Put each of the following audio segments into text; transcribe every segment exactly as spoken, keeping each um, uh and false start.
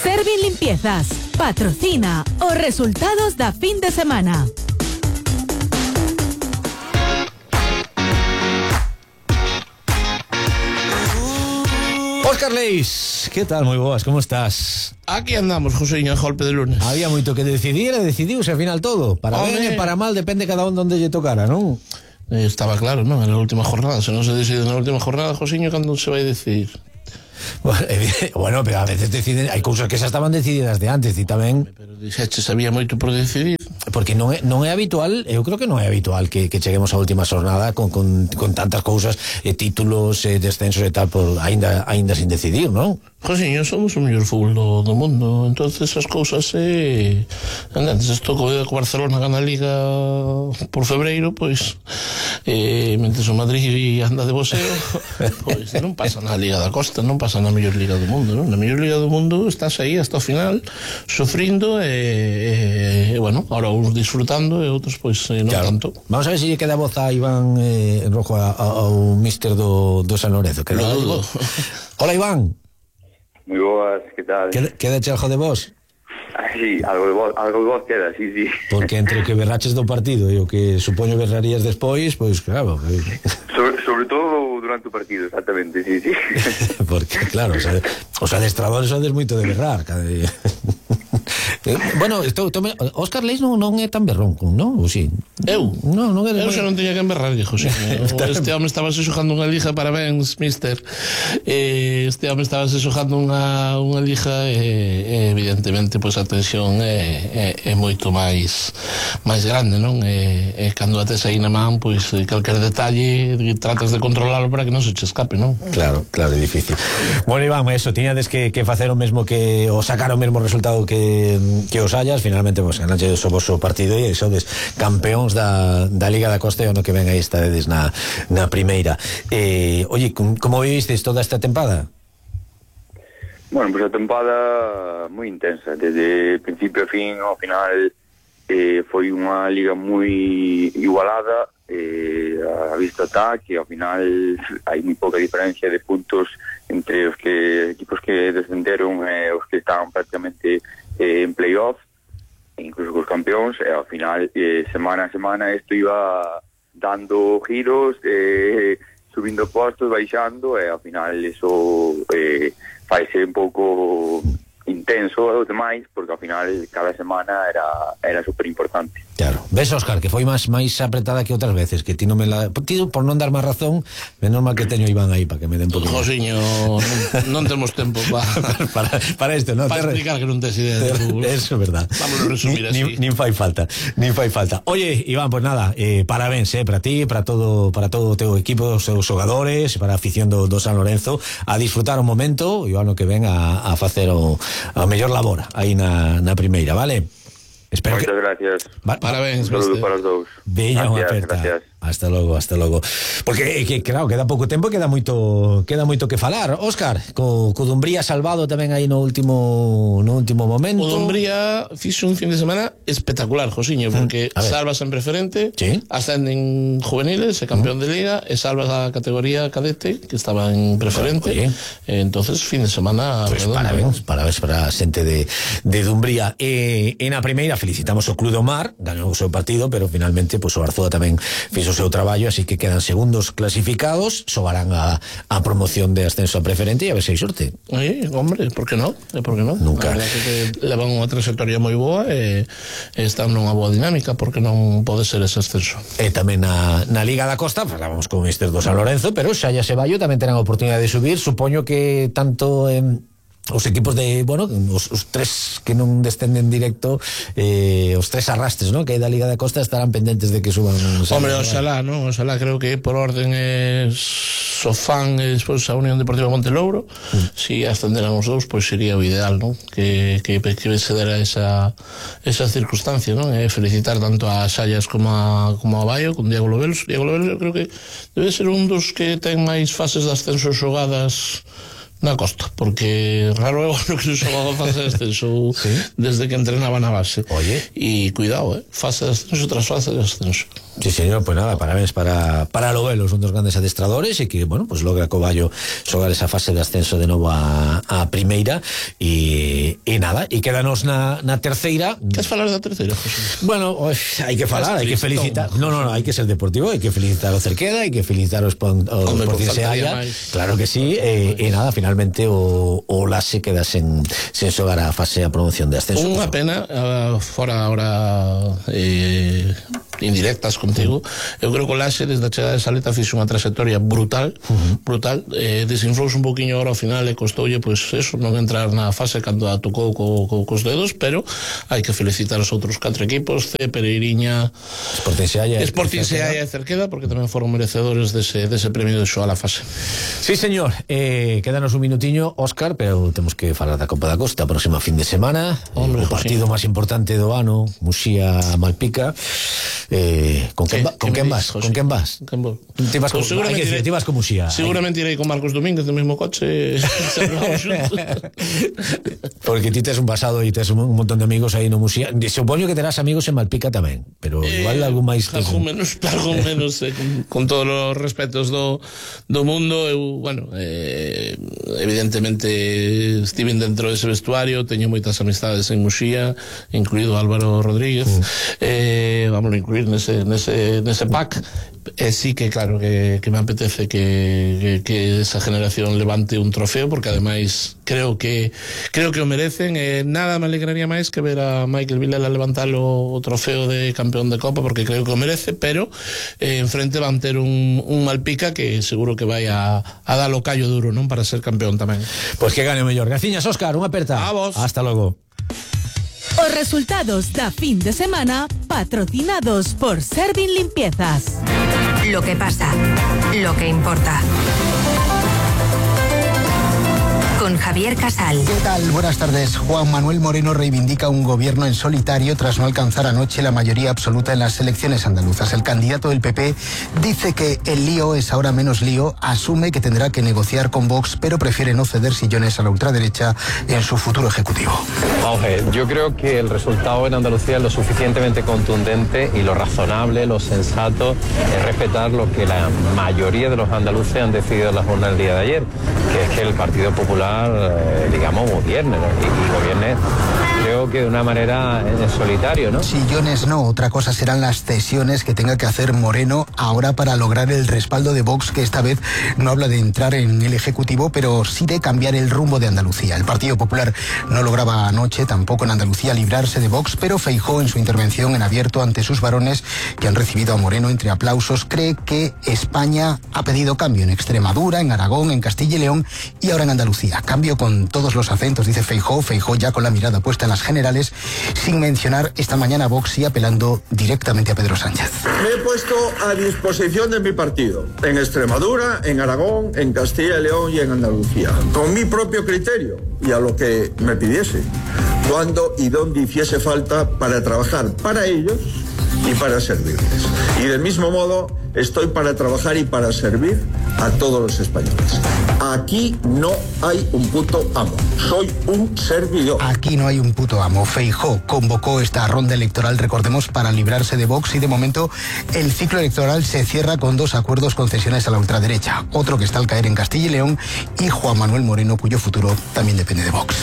Servin Limpiezas patrocina os resultados da fin de semana. Óscar Leis, que tal? Moi boas, como estás? Aquí andamos, Joseiño, a golpe de lunes. Había moito que decidir e decidiuse ao final todo. Para ben e para mal, depende cada un donde lle tocara, non? Eh, estaba claro, non? En a última jornada. Se non se decide na última jornada, Joseiño, cando se vai decidir? Bueno, pero a veces deciden, hai cousas que xa estaban decididas de antes e tamén. Pero dixeches, había moito por decidir. Porque non é, non é habitual, eu creo que non é habitual que, que cheguemos á última xornada con, con, con tantas cousas, e títulos, e descensos e tal, por aínda, aínda sin decidir, non? Joseiño, somos o mellor fútbol do, do mundo, entonces as cousas eh, antes isto co Barcelona gana a Liga por febreiro, pois eh, mentres o Madrid anda de boseo, pois non pasa na Liga da Costa, non pasa na mellor Liga do mundo, non? Na mellor Liga do mundo estás aí hasta o final sufrindo e, e bueno, ahora uns disfrutando e outros pois eh, non claro. Tanto. Vamos a ver se lle queda voz a Iván eh, Rojo a, a, ao míster do, do San Lorenzo, que no, lo... Hola, Iván. Moi boas, que tal? Queda che algo de vos? Ah, sí, algo de vos, algo de vos queda, sí, sí. Porque entre o que berraches do partido e o que supoño berrarías despois, pois claro. Sobre, sobre todo durante o partido, exactamente, sí, sí. Porque claro, o sea, os adestradores sodes moito de berrar, cada día. Bueno, esto, tome, Óscar Leis non, non é tan berrón, non? Ou si? Eu? Non, non é de... Eu xa non teña que emberrar, José. Este home estaba se xogando unha liga, parabéns, mister. Este home estaba se xogando unha, unha liga e, evidentemente, pois a tensión é, é, é moito máis máis grande, non? E, e cando a tes aí na man, pois calquer detalle tratas de controlalo para que non se che escape, non? Claro, claro, é difícil. Bueno, Iván, eso, tiñades que, que facer o mesmo que, o sacar o mesmo resultado que que os hayas, finalmente pues, ganache o vosso partido e sodes campeóns da, da Liga da Costa e ono que ven aí estadedes na, na primeira. Eh, oye, como vivisteis toda esta tempada? Bueno, pues a tempada moi intensa, desde principio a fin, ao final eh, foi unha liga moi igualada, eh, a vista está que ao final hai moi pouca diferencia de puntos entre os que equipos que descenderon e os que estaban prácticamente eh, en playoff, incluso cos campeóns, e ao final eh, semana a semana isto iba dando giros, eh, subindo postos, baixando, e ao final iso eh, faise un pouco intenso e demais, porque ao final cada semana era, era super importante. Claro. Ves, Óscar, que foi máis máis apretada que outras veces, que ti non me la... Ti, por non dar máis razón, menos mal que teño Iván aí para que me den por... Josiño, non, non temos tempo para para, para isto, non? Para explicar que non tes idea de fútbol. Eso é verdad. Vamos a resumir ni, así. Nin fai falta, nin fai falta. Oye, Iván, pues nada, eh, parabéns, eh, para ti, para todo para todo o teu equipo, os seus xogadores, para a afición do, do San Lorenzo, a disfrutar o momento e o ano que ven a, a facer o, a mellor labor aí na, na primeira, vale? Espero Muchas que... gracias. Va... Parabéns, un saludo mister. para os dous. Veña unha aperta. Gracias. Hasta logo, hasta logo. Porque, que, claro, queda pouco tempo, queda moito queda moito que falar. Óscar, co, co Dumbría salvado tamén aí no último no último momento. O Dumbría fixo un fin de semana espectacular, Josiño, porque mm, salvas en preferente, ¿sí? Ascenden juveniles, e campeón mm. de liga, e salvas a categoría cadete, que estaba en preferente. Bueno, entonces, fin de semana pues parabéns, parabéns para a xente de, de Dumbría. E, e na primeira felicitamos o Club do Mar, ganou o seu partido, pero finalmente pues, o Arzoa tamén fixo o seu traballo, así que quedan segundos clasificados, xogarán a, a promoción de ascenso a preferente e a ver se hai sorte. Eh, hombre, por que non? Eh, por que non? Nunca. A verdade que levan unha trayectoria moi boa e, e están nunha boa dinámica, porque non pode ser ese ascenso. E tamén na, na Liga da Costa, falábamos con o míster do San Lorenzo, pero xa ya se vai, tamén terán a oportunidade de subir, supoño que tanto en os equipos de, bueno, os, os tres que non descenden directo, eh, os tres arrastres, ¿no?, que hai da Liga da Costa estarán pendentes de que suban. Hombre, oxalá, ¿no? Oxalá, creo que por orden é Sofán e despois a Unión Deportiva Montelouro. Mm. Si ascenderan os dous, pois sería o ideal, ¿no? Que, que, que se dera esa, esa circunstancia, ¿no? E felicitar tanto a Xallas como a, como a Baio, con Diego Lobelos. Diego Lobelos eu creo que debe ser un dos que ten máis fases de ascenso xogadas na Costa, porque raro é o ano que se xoga a fase de ascenso ¿sí? Desde que entrenaba na base. Oye. Y cuidado, eh, fase de ascenso tras fase de ascenso. Sí, señor, pues nada, parabéns para, para Lovelo, son dos grandes adestradores e que, bueno, pues logra Coballo xogar esa fase de ascenso de novo a, a primeira e, e nada, e quédanos na, na terceira. Queres falar da terceira, José? Bueno, hai que falar, hai que felicitar. No, no, no, hai que ser deportivo, hai que felicitar o Cerqueda, hai que felicitar o Sporting Seaia. Claro que sí, e, e nada, finalmente o, o Laxe queda sen, sen xogar a fase a promoción de ascenso. Unha pena, uh, fora ahora eh, indirectas contigo, eu creo que o Laxe desde a chegada de Saleta fixe unha trayectoria brutal, uh-huh. brutal, eh, desinflouse un poquinho ahora ao final e costoulle, pois eso, non entrar na fase cando a tocou co, co, cos dedos, pero hai que felicitar os outros catro equipos, C, Pereiriña, Sporting Seaia, Sporting Seaia e Cerqueda, porque tamén foron merecedores dese, dese premio de xogar a fase. Sí, señor, eh, quédanos un minutiño, Óscar, pero temos que falar da Copa da Costa a próxima fin de semana. Hombre, o partido sí. máis importante do ano, Muxía-Malpica. Eh, con quen, va, con quen vas? Con quen vas? Te vas con, pues hay que decir, te vas con Muxía. Seguramente irei con Marcos Domínguez no mesmo coche. Porque ti tes un pasado e tes un, un montón de amigos aí no Muxía. Supoño que terás amigos en Malpica tamén, pero eh, igual algún máis tes... Algún menos, algún menos eh, con, con todos os respetos do, do mundo. Eu, bueno, eh, evidentemente estiven dentro dese vestuario, teño moitas amistades en Muxía, incluído Álvaro Rodríguez. Mm. Eh, vamos a incluir nese, nese, nese pack. Eh, sí que claro que, que me apetece que, que, que esa generación levante un trofeo, porque ademais creo que creo que o merecen. Eh, nada me alegraría máis que ver a Michael Vilela levantar o, o trofeo de campeón de Copa, porque creo que o merece, pero eh, enfrente van ter un, un Malpica que seguro que vai a, a dar o callo duro, non, para ser campeón tamén. Pois pues que gane o mellor. Graciñas, Óscar, unha aperta. A vos. Hasta logo. Os resultados da fin de semana patrocinados por Servin Limpiezas. Lo que pasa, lo que importa. Con Javier Casal. ¿Qué tal? Buenas tardes. Juan Manuel Moreno reivindica un gobierno en solitario tras no alcanzar anoche la mayoría absoluta en las elecciones andaluzas. El candidato del P P dice que el lío es ahora menos lío, asume que tendrá que negociar con Vox, pero prefiere no ceder sillones a la ultraderecha en su futuro ejecutivo. Vamos a ver, yo creo que el resultado en Andalucía es lo suficientemente contundente y lo razonable, lo sensato es respetar lo que la mayoría de los andaluces han decidido en la jornada del día de ayer, que es que el Partido Popular Eh, digamos, gobierne, ¿no? y, y gobierne, creo que de una manera en solitario, ¿no? Sillones no, otra cosa serán las cesiones que tenga que hacer Moreno ahora para lograr el respaldo de Vox, que esta vez no habla de entrar en el Ejecutivo, pero sí de cambiar el rumbo de Andalucía. El Partido Popular no lograba anoche, tampoco en Andalucía, librarse de Vox, pero Feijóo, en su intervención en abierto ante sus varones que han recibido a Moreno entre aplausos, cree que España ha pedido cambio en Extremadura, en Aragón, en Castilla y León y ahora en Andalucía. Cambio con todos los acentos, dice Feijóo, Feijóo ya con la mirada puesta en las generales, sin mencionar esta mañana a Vox y apelando directamente a Pedro Sánchez. Me he puesto a disposición de mi partido, en Extremadura, en Aragón, en Castilla y León y en Andalucía, con mi propio criterio y a lo que me pidiese, cuando y donde hiciese falta para trabajar para ellos y para servirles. Y del mismo modo estoy para trabajar y para servir a todos los españoles. Aquí no hay un puto amo, soy un servidor. Aquí no hay un puto amo. Feijóo convocó esta ronda electoral, recordemos, para librarse de Vox, y de momento el ciclo electoral se cierra con dos acuerdos concesiones a la ultraderecha, otro que está al caer en Castilla y León, y Juan Manuel Moreno, cuyo futuro también depende de Vox.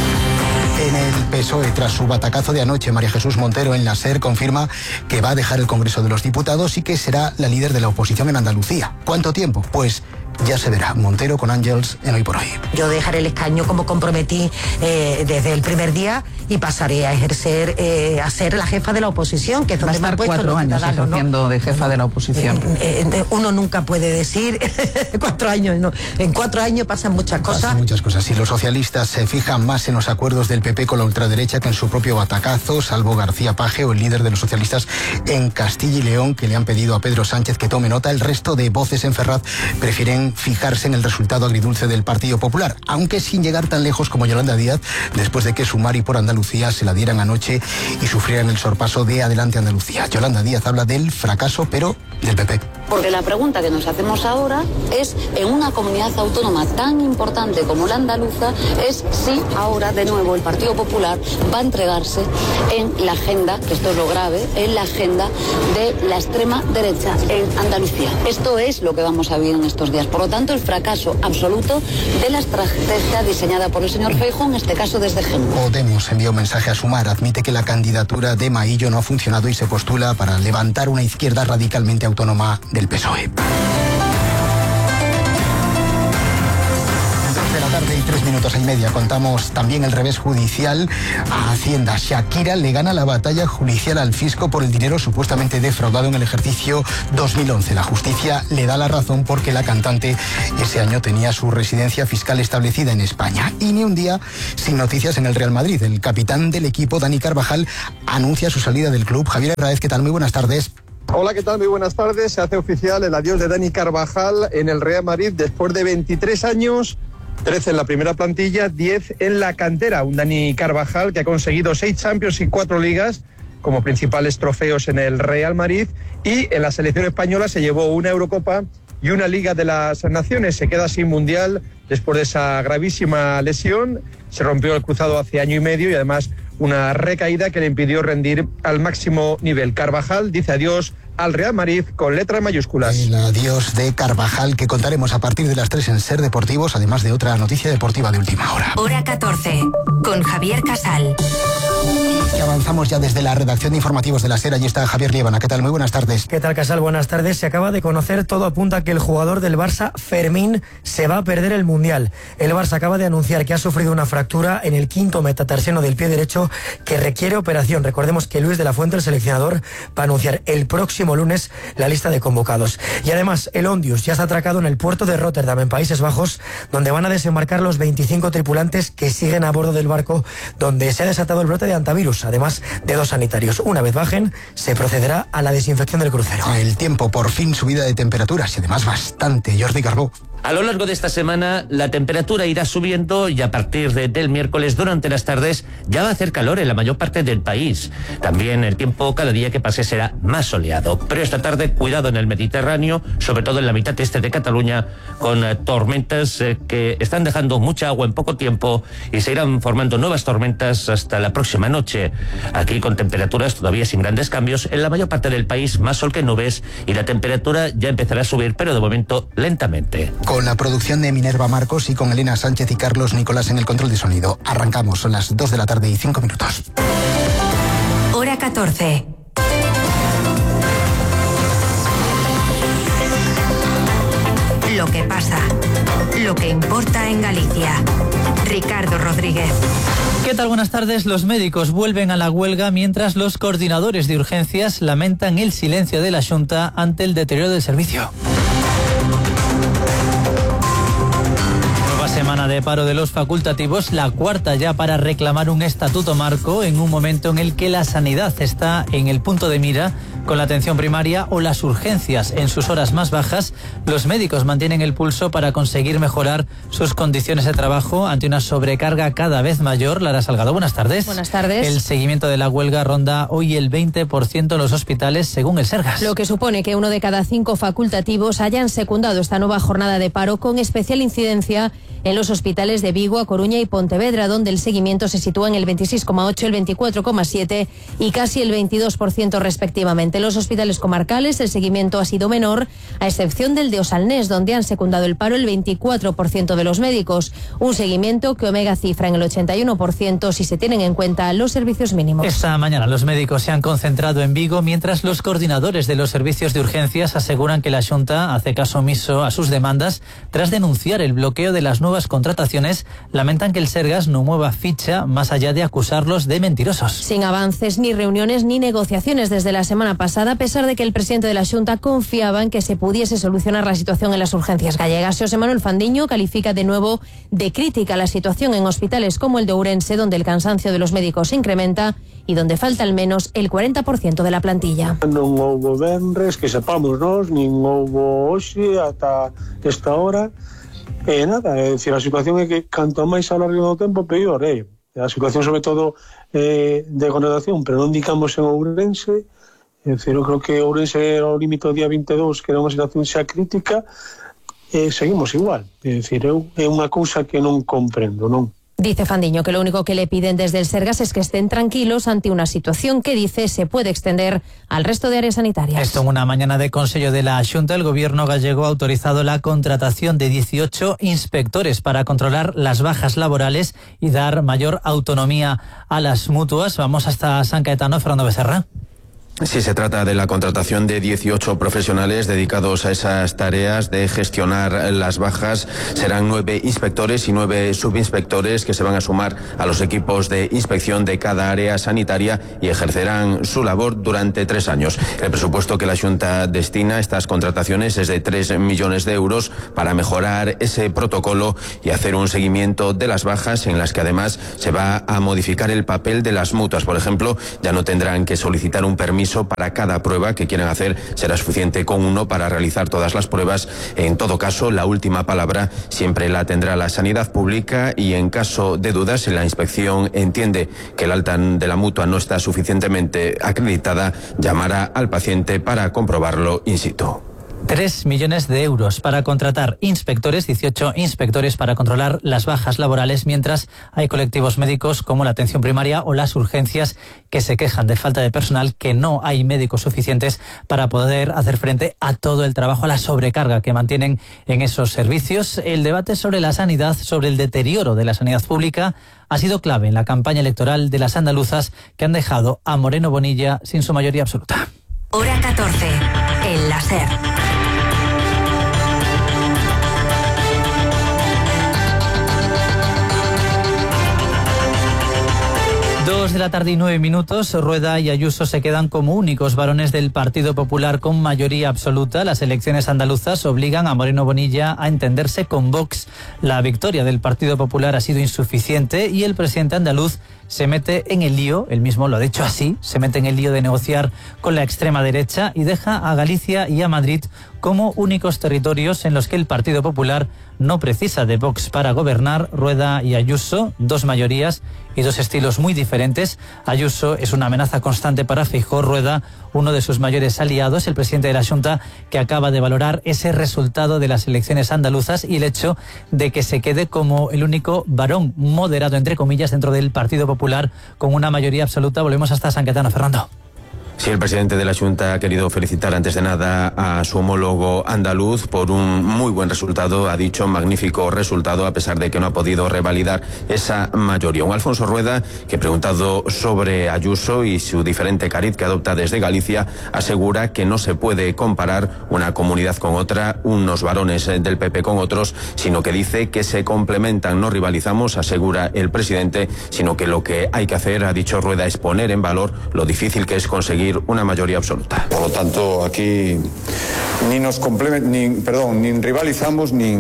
En el P S O E, tras su batacazo de anoche, María Jesús Montero en la SER confirma que va a dejar el Congreso de los Diputados y que será la líder de la oposición en Andalucía. ¿Cuánto tiempo? Pues ya se verá. Montero con Ángels en Hoy por Hoy. Yo dejaré el escaño como comprometí eh, desde el primer día y pasaré a ejercer, eh, a ser la jefa de la oposición, que es donde me han puesto cuatro años ejerciendo ¿no? de jefa de la oposición. Eh, eh, uno nunca puede decir cuatro años, no. En cuatro años pasan muchas cosas. Pasan muchas cosas. Si los socialistas se fijan más en los acuerdos del P P con la ultraderecha que en su propio batacazo, salvo García Paje o el líder de los socialistas en Castilla y León, que le han pedido a Pedro Sánchez que tome nota, el resto de voces en Ferraz prefieren quieren fijarse en el resultado agridulce del Partido Popular, aunque sin llegar tan lejos como Yolanda Díaz, después de que Sumar y Por Andalucía se la dieran anoche y sufrieran el sorpaso de Adelante Andalucía. Yolanda Díaz habla del fracaso, pero del P P. Porque la pregunta que nos hacemos ahora es, en una comunidad autónoma tan importante como la andaluza, es si ahora de nuevo el Partido Popular va a entregarse en la agenda, que esto es lo grave, en la agenda de la extrema derecha en Andalucía. Esto es lo que vamos a vivir en estos días. Por lo tanto, el fracaso absoluto de la estrategia diseñada por el señor Feijóo, en este caso desde Génova. Podemos envió un mensaje a Sumar, admite que la candidatura de Maillo no ha funcionado y se postula para levantar una izquierda radicalmente autónoma del P S O E. Tarde y tres minutos y media. Contamos también el revés judicial a Hacienda. Shakira le gana la batalla judicial al fisco por el dinero supuestamente defraudado en el ejercicio dos mil once. La justicia le da la razón porque la cantante ese año tenía su residencia fiscal establecida en España. Y ni un día sin noticias en el Real Madrid. El capitán del equipo, Dani Carvajal, anuncia su salida del club. Javier Herráez, ¿qué tal? Muy buenas tardes. Hola, ¿qué tal? Muy buenas tardes. Se hace oficial el adiós de Dani Carvajal en el Real Madrid después de veintitrés años. trece en la primera plantilla, diez en la cantera. Un Dani Carvajal que ha conseguido seis Champions y cuatro Ligas como principales trofeos en el Real Madrid, y en la selección española se llevó una Eurocopa y una Liga de las Naciones. Se queda sin Mundial después de esa gravísima lesión. Se rompió el cruzado hace año y medio y además una recaída que le impidió rendir al máximo nivel. Carvajal dice adiós al Real Madrid con letras mayúsculas. El adiós de Carvajal, que contaremos a partir de las tres en Ser Deportivos, además de otra noticia deportiva de última hora. Hora catorce, con Javier Casal. Y avanzamos ya desde la redacción de informativos de la SER. Allí está Javier Liébana. ¿Qué tal? Muy buenas tardes. ¿Qué tal, Casal? Buenas tardes. Se acaba de conocer, todo apunta a que el jugador del Barça, Fermín, se va a perder el Mundial. El Barça acaba de anunciar que ha sufrido una fractura en el quinto metatarsiano del pie derecho que requiere operación. Recordemos que Luis de la Fuente, el seleccionador, va a anunciar el próximo lunes la lista de convocados. Y además, el Ondius ya está atracado en el puerto de Rotterdam, en Países Bajos, donde van a desembarcar los veinticinco tripulantes que siguen a bordo del barco donde se ha desatado el brote de antivirus, además de dos sanitarios. Una vez bajen, se procederá a la desinfección del crucero. El tiempo, por fin subida de temperaturas y además bastante. Jordi Carbó. A lo largo de esta semana la temperatura irá subiendo y a partir de, del miércoles durante las tardes ya va a hacer calor en la mayor parte del país. También el tiempo cada día que pase será más soleado. Pero esta tarde cuidado en el Mediterráneo, sobre todo en la mitad este de Cataluña, con eh, tormentas eh, que están dejando mucha agua en poco tiempo y se irán formando nuevas tormentas hasta la próxima noche. Aquí con temperaturas todavía sin grandes cambios, en la mayor parte del país más sol que nubes y la temperatura ya empezará a subir, pero de momento lentamente. Con la producción de Minerva Marcos y con Elena Sánchez y Carlos Nicolás en el control de sonido. Arrancamos, son las dos de la tarde y cinco minutos. Hora catorce. Lo que pasa, lo que importa en Galicia. Ricardo Rodríguez. ¿Qué tal? Buenas tardes. Los médicos vuelven a la huelga mientras los coordinadores de urgencias lamentan el silencio de la Xunta ante el deterioro del servicio. Semana de paro de los facultativos, la cuarta ya para reclamar un estatuto marco en un momento en el que la sanidad está en el punto de mira con la atención primaria o las urgencias en sus horas más bajas. Los médicos mantienen el pulso para conseguir mejorar sus condiciones de trabajo ante una sobrecarga cada vez mayor. Lara Salgado, buenas tardes. Buenas tardes. El seguimiento de la huelga ronda hoy el veinte por ciento en los hospitales, según el Sergas. Lo que supone que uno de cada cinco facultativos hayan secundado esta nueva jornada de paro, con especial incidencia en los hospitales de Vigo, A Coruña y Pontevedra, donde el seguimiento se sitúa en el veintiséis coma ocho, el veinticuatro coma siete y casi el veintidós por ciento respectivamente. En los hospitales comarcales el seguimiento ha sido menor, a excepción del de Osalnés, donde han secundado el paro el veinticuatro por ciento de los médicos. Un seguimiento que Omega cifra en el ochenta y uno por ciento si se tienen en cuenta los servicios mínimos. Esta mañana los médicos se han concentrado en Vigo, mientras los coordinadores de los servicios de urgencias aseguran que la Xunta hace caso omiso a sus demandas tras denunciar el bloqueo de las nuevas nuevas contrataciones, lamentan que el Sergas no mueva ficha más allá de acusarlos de mentirosos. Sin avances, ni reuniones, ni negociaciones desde la semana pasada, a pesar de que el presidente de la Xunta confiaba en que se pudiese solucionar la situación en las urgencias gallegas. José Manuel Fandiño califica de nuevo de crítica la situación en hospitales como el de Ourense, donde el cansancio de los médicos se incrementa y donde falta al menos el cuarenta por ciento de la plantilla. Non houbo venres, que sepamos nós, nin houbo hoxe ata esta hora, e nada, é dicir, a situación é que canto máis alargue no tempo, peor é. A situación sobre todo eh, de contratación, pero non indicamos en Ourense, é dicir, eu creo que Ourense era o límite do día vinte e dous, que era unha situación xa crítica, e seguimos igual, é dicir, eu, é unha cousa que non comprendo, non? Dice Fandiño que lo único que le piden desde el Sergas es que estén tranquilos ante una situación que dice se puede extender al resto de áreas sanitarias. Esto en una mañana de Consello de la Xunta, el gobierno gallego ha autorizado la contratación de dieciocho inspectores para controlar las bajas laborales y dar mayor autonomía a las mutuas. Vamos hasta San Caetano, Fernando Becerra. Sí, se trata de la contratación de dieciocho profesionales dedicados a esas tareas de gestionar las bajas. Serán nueve inspectores y nueve subinspectores que se van a sumar a los equipos de inspección de cada área sanitaria y ejercerán su labor durante tres años. El presupuesto que la Xunta destina a estas contrataciones es de tres millones de euros para mejorar ese protocolo y hacer un seguimiento de las bajas, en las que además se va a modificar el papel de las mutuas. Por ejemplo, ya no tendrán que solicitar un permiso para cada prueba que quieran hacer, será suficiente con uno para realizar todas las pruebas. En todo caso, la última palabra siempre la tendrá la sanidad pública, y en caso de dudas, si la inspección entiende que el alta de la mutua no está suficientemente acreditada, llamará al paciente para comprobarlo in situ. Tres millones de euros para contratar inspectores, dieciocho inspectores para controlar las bajas laborales, mientras hay colectivos médicos como la atención primaria o las urgencias que se quejan de falta de personal, que no hay médicos suficientes para poder hacer frente a todo el trabajo, a la sobrecarga que mantienen en esos servicios. El debate sobre la sanidad, sobre el deterioro de la sanidad pública, ha sido clave en la campaña electoral de las andaluzas, que han dejado a Moreno Bonilla sin su mayoría absoluta. Hora catorce, el láser. Dos de la tarde y nueve minutos, Rueda y Ayuso se quedan como únicos varones del Partido Popular con mayoría absoluta. Las elecciones andaluzas obligan a Moreno Bonilla a entenderse con Vox. La victoria del Partido Popular ha sido insuficiente y el presidente andaluz se mete en el lío, él mismo lo ha dicho así, se mete en el lío de negociar con la extrema derecha y deja a Galicia y a Madrid como únicos territorios en los que el Partido Popular no precisa de Vox para gobernar. Rueda y Ayuso, dos mayorías y dos estilos muy diferentes. Ayuso es una amenaza constante para Feijóo. Rueda, uno de sus mayores aliados, el presidente de la Xunta, que acaba de valorar ese resultado de las elecciones andaluzas y el hecho de que se quede como el único varón moderado, entre comillas, dentro del Partido Popular con una mayoría absoluta. Volvemos hasta San Caetano, Fernando. Sí, el presidente de la Xunta ha querido felicitar antes de nada a su homólogo andaluz por un muy buen resultado, ha dicho magnífico resultado, a pesar de que no ha podido revalidar esa mayoría. Un Alfonso Rueda que, preguntado sobre Ayuso y su diferente cariz que adopta desde Galicia, asegura que no se puede comparar una comunidad con otra, unos varones del P P con otros, sino que dice que se complementan, no rivalizamos, asegura el presidente, sino que lo que hay que hacer, ha dicho Rueda, es poner en valor lo difícil que es conseguir una mayoría absoluta. Por lo tanto, aquí ni nos complement, ni, perdón, ni rivalizamos, ni,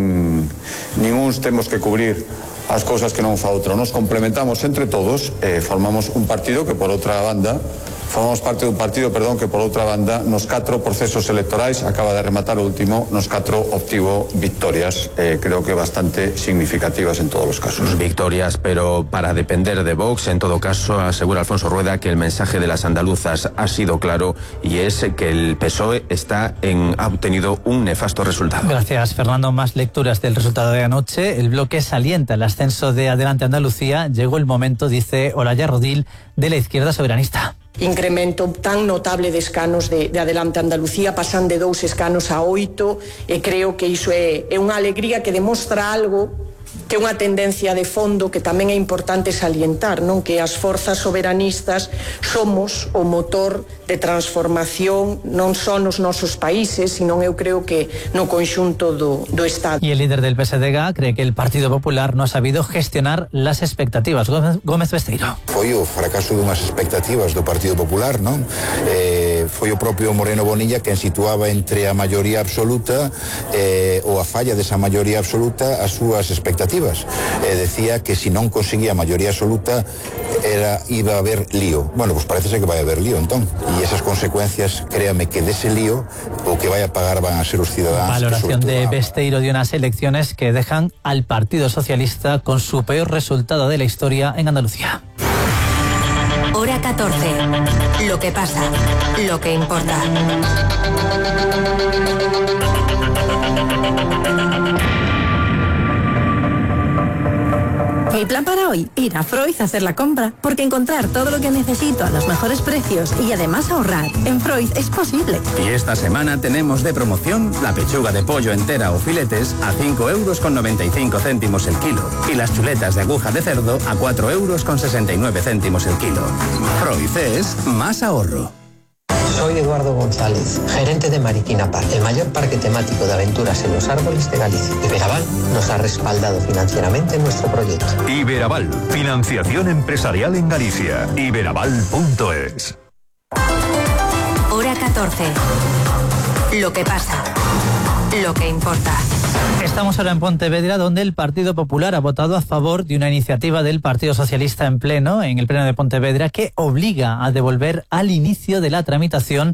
ni uns temos que cubrir as cousas que non fa outro. Nos complementamos entre todos, eh, formamos un partido que, por outra banda, formamos parte dun partido, perdón, que por outra banda nos catro procesos electorais, acaba de rematar o último, nos catro obtivo victorias, eh, creo que bastante significativas en todos los casos. Victorias, pero para depender de Vox, en todo caso, asegura Alfonso Rueda que el mensaje de las andaluzas ha sido claro, y es que el P S O E está en, ha obtenido un nefasto resultado. Gracias, Fernando. Más lecturas del resultado de anoche. El bloque salienta el ascenso de Adelante Andalucía. Llegó el momento, dice Olaya Rodil, de la izquierda soberanista. Incremento tan notable de escanos de, de Adelante Andalucía, pasan de dous escanos a oito, e creo que iso é, é unha alegría que demostra algo que unha tendencia de fondo que tamén é importante salientar, non? Que as forzas soberanistas somos o motor de transformación non só nos nosos países, sino eu creo que no conxunto do, do Estado. Y el líder del P S D G cree que el Partido Popular no ha sabido gestionar las expectativas. Gómez, Gómez Besteiro. Foi o fracaso dunhas expectativas do Partido Popular, non? Eh, foi o propio Moreno Bonilla quen situaba entre a maioría absoluta eh, ou a falla desa maioría absoluta as súas expectativas. Eh, decía que si non conseguía mayoría absoluta era iba a haber lío. Bueno, pues parece ser que vai a haber lío entón. E esas consecuencias, créame que dese lío o que vai a pagar van a ser os ciudadanos. Valoración de Besteiro de unas elecciones que dejan al Partido Socialista con su peor resultado de la historia en Andalucía. Hora catorce. Lo que pasa, lo que importa. Mi plan para hoy, ir a Freud a hacer la compra, porque encontrar todo lo que necesito a los mejores precios y además ahorrar en Freud es posible. Y esta semana tenemos de promoción la pechuga de pollo entera o filetes a cinco euros con noventa y cinco céntimos el kilo y las chuletas de aguja de cerdo a cuatro euros con sesenta y nueve céntimos el kilo. Freud es más ahorro. Soy Eduardo González, gerente de Mariquina Park, el mayor parque temático de aventuras en los árboles de Galicia. Iberaval nos ha respaldado financieramente en nuestro proyecto. Iberaval, financiación empresarial en Galicia. iberaval punto es. Hora catorce. Lo que pasa, lo que importa. Estamos ahora en Pontevedra, donde el Partido Popular ha votado a favor de una iniciativa del Partido Socialista en pleno, en el pleno de Pontevedra, que obliga a devolver al inicio de la tramitación